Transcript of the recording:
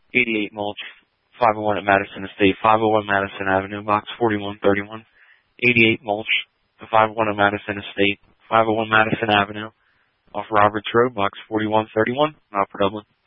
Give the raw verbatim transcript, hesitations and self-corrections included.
eighty-eight Mulch, five oh one at Madison Estate, five oh one Madison Avenue, box forty-one thirty-one. eighty-eight Mulch, five oh one at Madison Estate, five oh one Madison Avenue, off Roberts Road, box forty-one thirty-one, Mount Dublin.